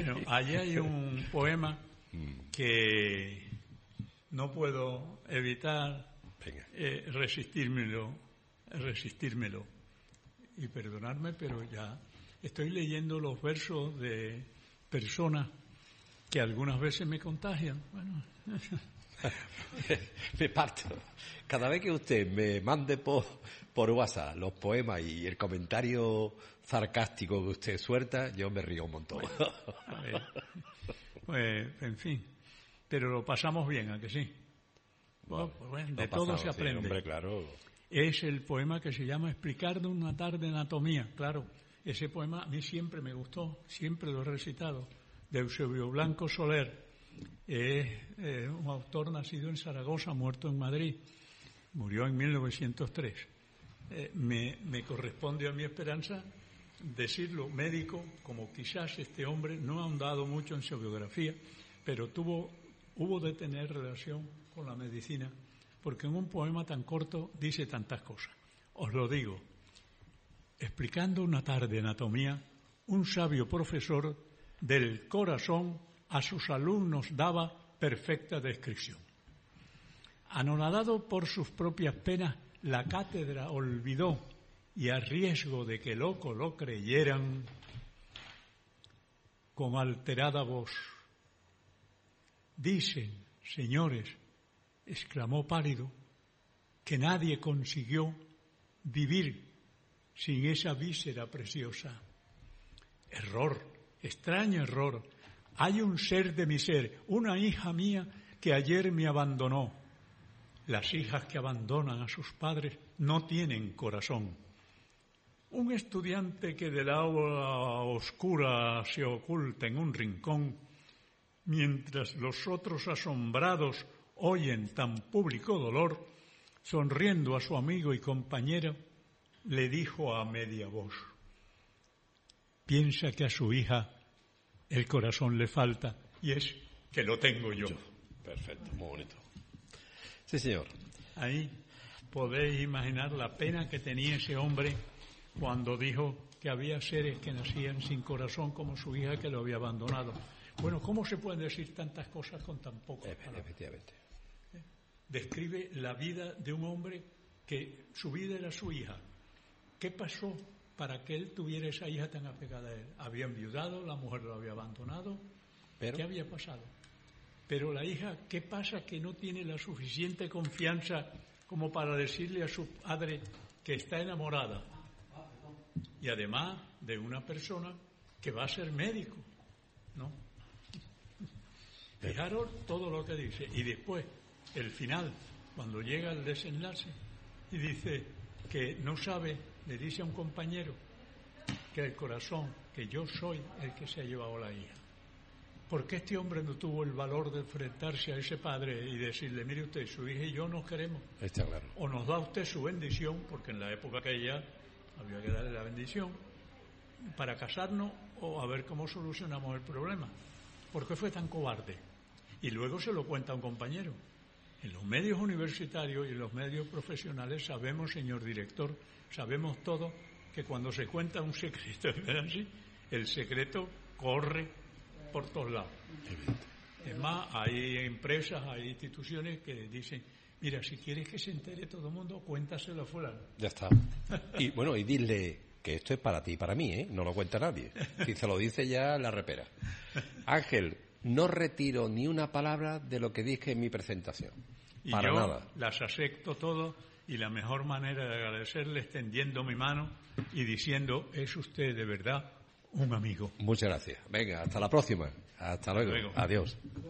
Bueno, allí hay un poema que no puedo evitar resistírmelo y perdonarme, pero ya estoy leyendo los versos de personas que algunas veces me contagian. Bueno. Me parto. Cada vez que usted me mande por WhatsApp los poemas y el comentario sarcástico que usted suelta, yo me río un montón. Pues, en fin, pero lo pasamos bien, ¿a que sí? Bueno, de todo se aprende. Sí, hombre, claro. Es el poema que se llama Explicar de una tarde anatomía. Claro, ese poema a mí siempre me gustó, siempre lo he recitado, de Eusebio Blanco Soler. Es un autor nacido en Zaragoza, muerto en Madrid. Murió en 1903. Me corresponde a mi esperanza decirlo médico, como quizás este hombre no ha ahondado mucho en su biografía, pero hubo de tener relación con la medicina, porque en un poema tan corto dice tantas cosas. Os lo digo. Explicando una tarde anatomía, un sabio profesor del corazón a sus alumnos daba perfecta descripción. Anonadado por sus propias penas, la cátedra olvidó y a riesgo de que loco lo creyeran, con alterada voz: dicen, señores, exclamó pálido, que nadie consiguió vivir sin esa víscera preciosa. Error, extraño error. Hay un ser de mi ser, una hija mía que ayer me abandonó. Las hijas que abandonan a sus padres no tienen corazón. Un estudiante que del aula oscura se oculta en un rincón, mientras los otros asombrados oyen tan público dolor, sonriendo a su amigo y compañero, le dijo a media voz: piensa que a su hija el corazón le falta, y es que lo tengo yo. Perfecto, muy bonito. Sí, señor. Ahí podéis imaginar la pena que tenía ese hombre cuando dijo que había seres que nacían sin corazón, como su hija que lo había abandonado. Bueno, ¿cómo se pueden decir tantas cosas con tan poco? Efectivamente. Describe la vida de un hombre que su vida era su hija. ¿Qué pasó para que él tuviera esa hija tan apegada a él? Había enviudado, la mujer lo había abandonado. ¿Qué había pasado? Pero la hija, ¿qué pasa? Que no tiene la suficiente confianza como para decirle a su padre que está enamorada. Y además de una persona que va a ser médico, ¿no? Fijaros todo lo que dice. Y después, el final, cuando llega el desenlace, y dice que no sabe, le dice a un compañero que el corazón, que yo soy el que se ha llevado la hija. ¿Por qué este hombre no tuvo el valor de enfrentarse a ese padre y decirle: mire usted, su hija y yo nos queremos? Está claro. O nos da usted su bendición, porque en la época aquella había que darle la bendición, para casarnos, o a ver cómo solucionamos el problema. ¿Por qué fue tan cobarde? Y luego se lo cuenta a un compañero. En los medios universitarios y en los medios profesionales sabemos, señor director, sabemos todo, que cuando se cuenta un secreto, así, el secreto corre por todos lados. Es más, hay empresas, hay instituciones que dicen: mira, si quieres que se entere todo el mundo, cuéntaselo a fulano. Ya está. Y bueno, y dile que esto es para ti y para mí, ¿eh? No lo cuenta nadie. Si se lo dice ya, la repera. Ángel, no retiro ni una palabra de lo que dije en mi presentación. Y para yo nada. Las acepto todo, y la mejor manera de agradecerle es tendiendo mi mano y diciendo: es usted de verdad un amigo. Muchas gracias. Venga, hasta la próxima. Hasta luego. Adiós.